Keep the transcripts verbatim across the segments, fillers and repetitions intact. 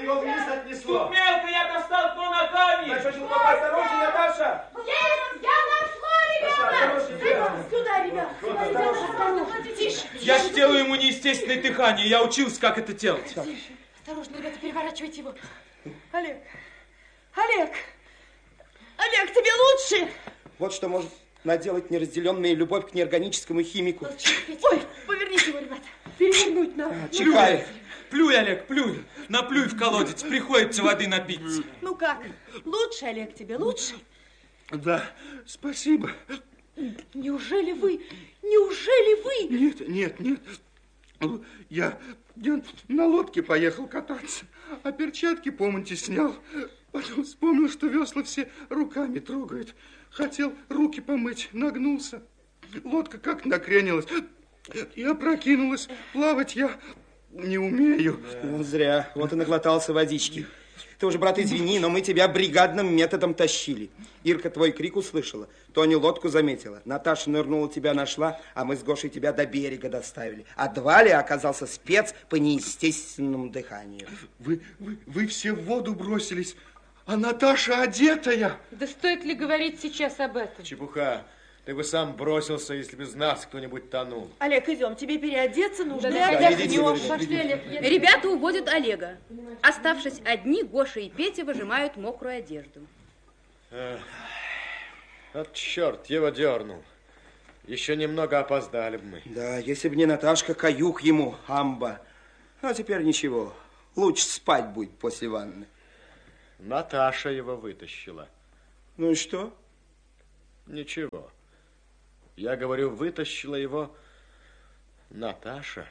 его вниз отнесло. Тут мелко я достал то ногами. Значит, очень осторожней, Наташа. Есть, я нашла, ребята. Сюда, ребята. Сюда, ребята, осторожно. Тише. Я ж делаю ему неестественное дыхание. Я учился, как это делать. Тише. Осторожно, ребята, переворачивайте его. Олег. Олег. Олег, тебе лучше? Вот что может наделать неразделенная любовь к неорганическому химику. Ой, поверните его, ребята. Перевернуть надо. А, чихает. Плюй, Олег, плюй. Наплюй в колодец, приходится воды напиться. Ну как, лучше, Олег, тебе лучше? Да, спасибо. Неужели вы, неужели вы? Нет, нет, нет. Я, я на лодке поехал кататься, а перчатки помните снял. Потом вспомнил, что весла все руками трогают. Хотел руки помыть, нагнулся. Лодка как накренилась и опрокинулась. Плавать я не умею. Ну, зря. Вот и наглотался водички. Ты уже, брат, извини, но мы тебя бригадным методом тащили. Ирка твой крик услышала, Тоня лодку заметила, Наташа нырнула, тебя нашла, а мы с Гошей тебя до берега доставили. А Дваля оказался спец по неестественному дыханию. Вы, вы, вы все в воду бросились, а Наташа одетая. Да стоит ли говорить сейчас об этом? Чепуха. Ты бы сам бросился, если бы из нас кто-нибудь тонул. Олег, идем, тебе переодеться нужно. Да, Да, да, отдохнем. Пошли, Олег. Ребята уводят Олега. Оставшись одни, Гоша и Петя выжимают мокрую одежду. Эх, вот черт его дернул. Еще немного опоздали бы мы. Да, если бы не Наташка, каюк ему, амба. А теперь ничего, лучше спать будет после ванны. Наташа его вытащила. Ну и что? Ничего. Я говорю, вытащила его Наташа.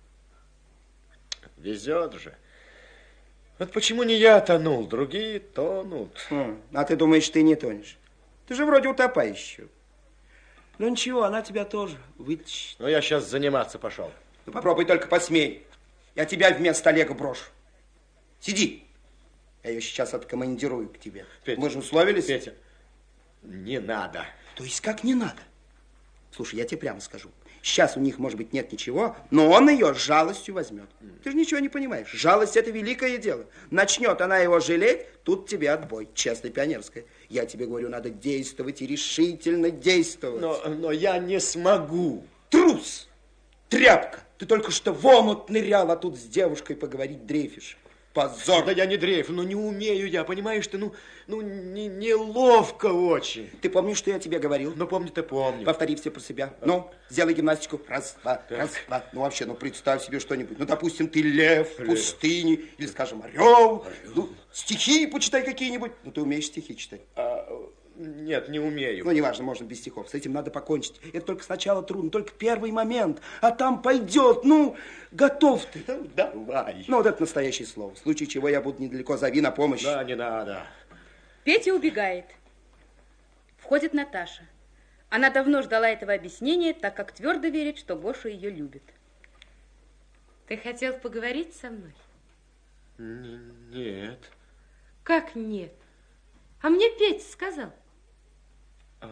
Везет же. Вот почему не я тонул, другие тонут. А ты думаешь, ты не тонешь? Ты же вроде утопающий. Ну ничего, она тебя тоже вытащит. Ну я сейчас заниматься пошел. Ну попробуй только посмей. Я тебя вместо Олега брошу. Сиди. Я ее сейчас откомандирую к тебе. Петя, мы же условились. Петя, не надо. То есть как не надо? Слушай, я тебе прямо скажу. Сейчас у них, может быть, нет ничего, но он ее с жалостью возьмет. Ты же ничего не понимаешь. Жалость – это великое дело. Начнет она его жалеть, тут тебе отбой. Честно, пионерское. Я тебе говорю, надо действовать и решительно действовать. Но, но я не смогу. Трус! Тряпка! Ты только что в омут нырял, а тут с девушкой поговорить дрейфишь. Позор! Да я не дрейф, ну не умею я, понимаешь ты, ну, ну не, неловко очень. Ты помнишь, что я тебе говорил? Ну помню-то помню. Повтори все про себя. А? Ну, сделай гимнастику. Раз, два, так. раз, два. Ну вообще, ну представь себе что-нибудь. Ну, допустим, ты лев в пустыне, или, скажем, орел. орел. Ну, стихи почитай какие-нибудь. Ну, ты умеешь стихи читать? А, нет, не умею. Ну, неважно, можно без стихов. С этим надо покончить. Это только сначала трудно, только первый момент. А там пойдет. Ну, готов ты. Ну, давай. Ну, вот это настоящее слово. В случае чего я буду недалеко, зови на помощь. Да, не надо. Петя убегает. Входит Наташа. Она давно ждала этого объяснения, так как твердо верит, что Гоша ее любит. Ты хотел поговорить со мной? Н- нет. Как нет? А мне Петя сказал. А?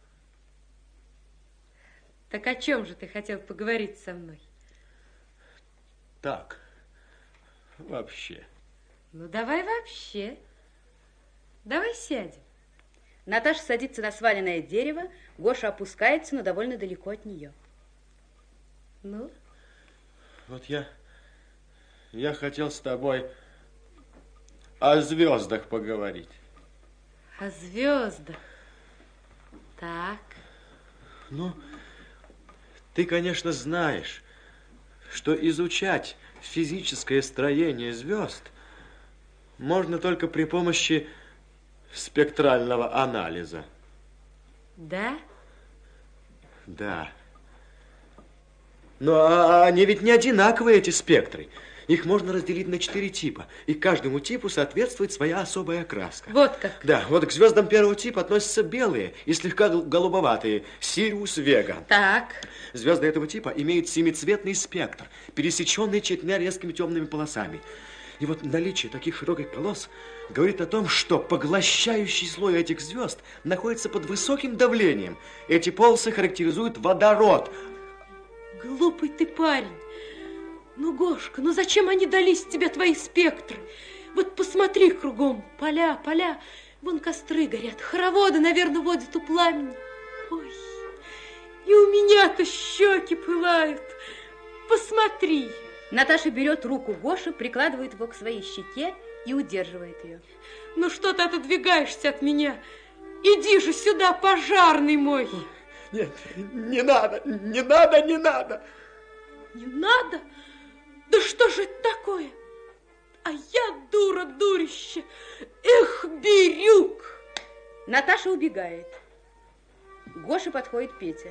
Так о чем же ты хотел поговорить со мной? Так, вообще. Ну, давай вообще. Давай сядем. Наташа садится на сваленное дерево, Гоша опускается, но довольно далеко от нее. Ну? Вот я, я хотел с тобой о звездах поговорить. О звездах. Так. Ну, ты, конечно, знаешь, что изучать физическое строение звезд можно только при помощи спектрального анализа. Да? Да. Но они ведь не одинаковые, эти спектры. Их можно разделить на четыре типа, и каждому типу соответствует своя особая окраска. Вот как. Да, вот к звездам первого типа относятся белые и слегка голубоватые, Сириус, Вега. Так. Звезды этого типа имеют семицветный спектр, пересеченный четырьмя резкими темными полосами. И вот наличие таких широких полос говорит о том, что поглощающий слой этих звезд находится под высоким давлением. Эти полосы характеризуют водород. Глупый ты парень. Ну, Гошка, ну зачем они дались тебе, твои спектры? Вот посмотри кругом, поля, поля. Вон костры горят, хороводы, наверное, водят у пламени. Ой, и у меня-то щеки пылают. Посмотри. Наташа берет руку Гоши, прикладывает его к своей щеке и удерживает ее. Ну что ты отодвигаешься от меня? Иди же сюда, пожарный мой. Нет, не надо, не надо, не надо. Не надо? Да что же это такое? А я дура, дурище. Эх, Бирюк! Наташа убегает. Гоша подходит Петя.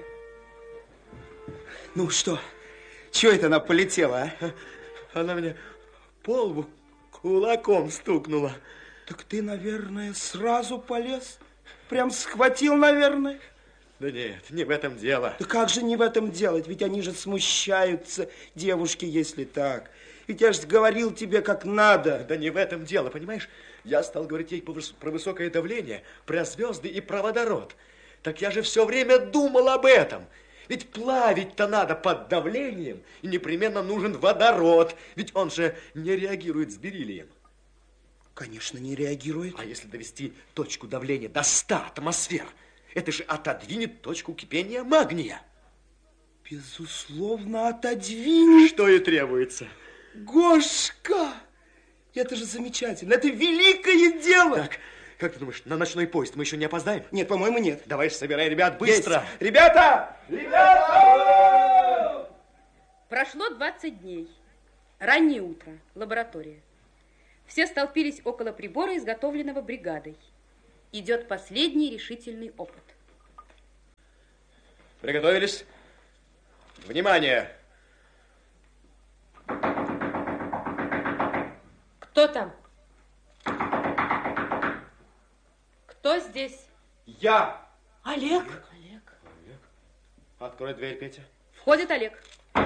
Ну что, чего это она полетела, а? Она мне по лбу кулаком стукнула. Так ты, наверное, сразу полез? Прям схватил, наверное? Да нет, не в этом дело. Да как же не в этом делать? Ведь они же смущаются, девушки, если так. Ведь я же говорил тебе, как надо. Да не в этом дело, понимаешь? Я стал говорить ей про высокое давление, про звезды и про водород. Так я же все время думал об этом. Ведь плавить-то надо под давлением, и непременно нужен водород. Ведь он же не реагирует с бериллием. Конечно, не реагирует. А если довести точку давления до ста атмосфер, это же отодвинет точку кипения магния. Безусловно, отодвинет. Что и требуется. Гошка, это же замечательно, это великое дело. Так, как ты думаешь, на ночной поезд мы еще не опоздаем? Нет, по-моему, нет. Давай собирай ребят быстро. Есть. Ребята! Ребята! Прошло двадцать дней. Раннее утро. Лаборатория. Все столпились около прибора, изготовленного бригадой. Идет последний решительный опыт. Приготовились? Внимание! Кто там? Кто здесь? Я! Олег? Олег. Олег. Открой дверь, Петя. Входит Олег.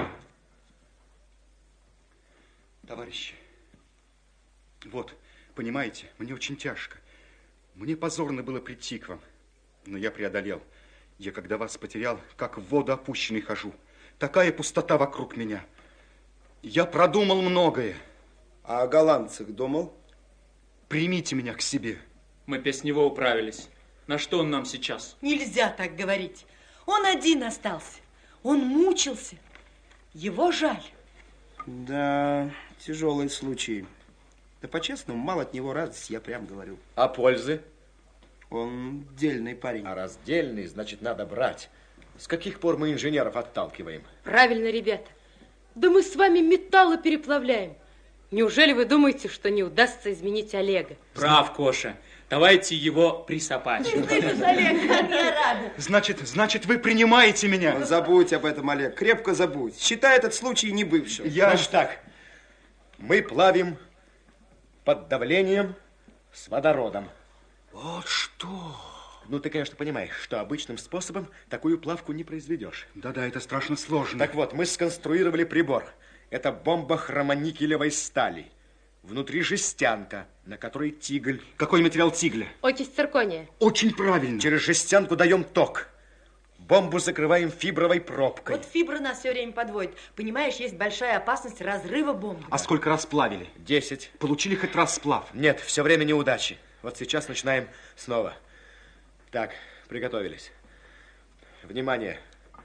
Товарищи, вот, понимаете, мне очень тяжко. Мне позорно было прийти к вам, но я преодолел. Я, когда вас потерял, как в воду опущенный хожу. Такая пустота вокруг меня. Я продумал многое. А о голландцах думал? Примите меня к себе. Мы без него управились. На что он нам сейчас? Нельзя так говорить. Он один остался. Он мучился. Его жаль. Да, тяжелый случай. Да по-честному, мало от него радости, я прям говорю. А пользы? Он дельный парень. А раз дельный, значит, надо брать. С каких пор мы инженеров отталкиваем? Правильно, ребята. Да мы с вами металлы переплавляем. Неужели вы думаете, что не удастся изменить Олега? Прав, Коша. Давайте его присопать. Слышишь, Олег, как я рада. Значит, значит, вы принимаете меня? Ну, забудь об этом, Олег, крепко забудь. Считай этот случай небывшим. Я... Значит так, мы плавим под давлением с водородом. Вот что... Ну, ты, конечно, понимаешь, что обычным способом такую плавку не произведешь. Да-да, это страшно сложно. Так вот, мы сконструировали прибор. Это бомба хромоникелевой стали. Внутри жестянка, на которой тигль. Какой материал тигля? Окись циркония. Очень правильно. Через жестянку даем ток. Бомбу закрываем фибровой пробкой. Вот фибра нас все время подводит. Понимаешь, есть большая опасность разрыва бомбы. А сколько раз плавили? Десять. Получили хоть раз сплав? Нет, все время неудачи. Вот сейчас начинаем снова. Так, приготовились. Внимание.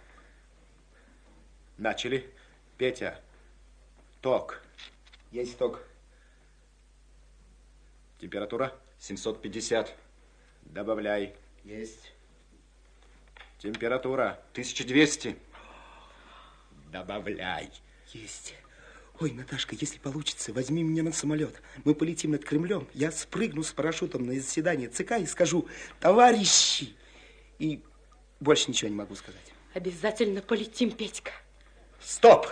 Начали. Петя. Ток. Есть ток. Температура? семьсот пятьдесят. Добавляй. Есть. Температура? тысяча двести. Добавляй. Есть. Ой, Наташка, если получится, возьми меня на самолет. Мы полетим над Кремлем. Я спрыгну с парашютом на заседание ЦК и скажу: товарищи. И больше ничего не могу сказать. Обязательно полетим, Петька. Стоп!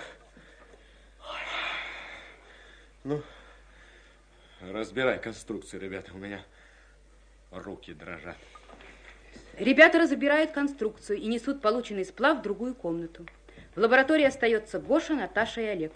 Ну, разбирай конструкцию, ребята. У меня руки дрожат. Ребята разбирают конструкцию и несут полученный сплав в другую комнату. В лаборатории остается Гоша, Наташа и Олег.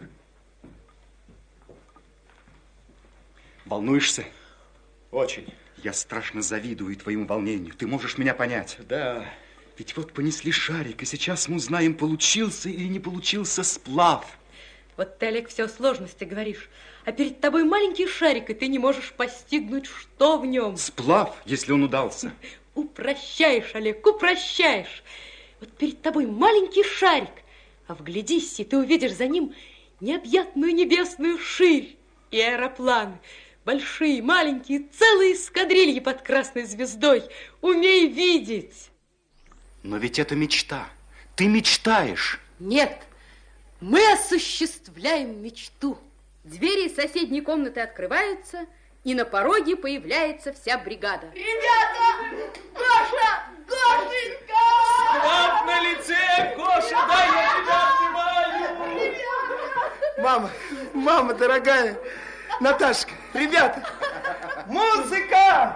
Волнуешься? Очень. Я страшно завидую твоему волнению. Ты можешь меня понять? Да. Ведь вот понесли шарик, и сейчас мы узнаем, получился или не получился сплав. Вот ты, Олег, все о сложности говоришь, а перед тобой маленький шарик, и ты не можешь постигнуть, что в нем. Сплав, если он удался. Упрощаешь, Олег, упрощаешь. Вот перед тобой маленький шарик, а вглядись, и ты увидишь за ним необъятную небесную ширь и аэропланы. Большие, маленькие, целые эскадрильи под красной звездой. Умей видеть. Но ведь это мечта. Ты мечтаешь. Нет, мы осуществляем мечту. Двери из соседней комнаты открываются, и на пороге появляется вся бригада. Ребята! Гоша! Гошенька! Сплав на лице! Гоша, дай я тебя обнимаю! Мама, мама дорогая, Наташка, ребята, музыка!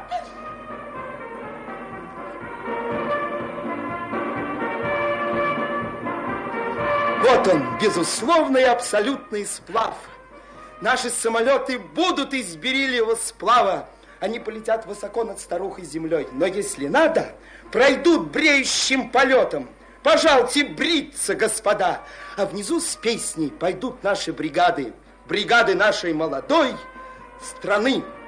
Вот он, безусловный и абсолютный сплав. Наши самолеты будут из бериллиевого сплава. Они полетят высоко над старухой землей. Но если надо, пройдут бреющим полетом. Пожалуйте бриться, господа. А внизу с песней пойдут наши бригады. Бригады нашей молодой страны.